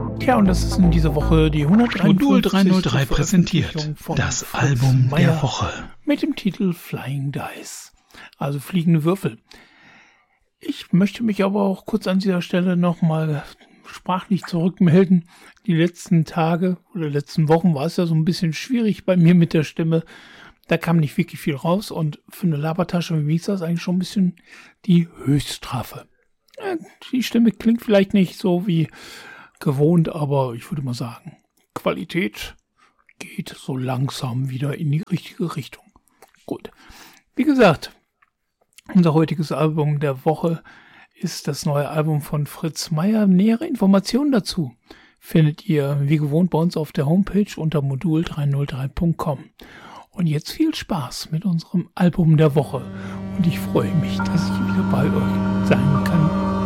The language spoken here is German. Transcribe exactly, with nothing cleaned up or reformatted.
Tja, und das ist in dieser Woche die hundertdreiundfünfzigste Modul dreihundertdrei präsentiert das Fritz Album Meyer der Woche mit dem Titel Flying Dice, also fliegende Würfel. Ich möchte mich aber auch kurz an dieser Stelle nochmal sprachlich zurückmelden. Die letzten Tage oder letzten Wochen war es ja so ein bisschen schwierig bei mir mit der Stimme. Da kam nicht wirklich viel raus und für eine Labertasche wie mich ist das eigentlich schon ein bisschen die Höchststrafe. Die Stimme klingt vielleicht nicht so wie gewohnt, aber ich würde mal sagen, Qualität geht so langsam wieder in die richtige Richtung. Gut, wie gesagt, unser heutiges Album der Woche ist das neue Album von Fritz Meyer. Nähere Informationen dazu findet ihr wie gewohnt bei uns auf der Homepage unter modul dreihundertdrei punkt com. Und jetzt viel Spaß mit unserem Album der Woche. Und ich freue mich, dass ich wieder bei euch sein kann.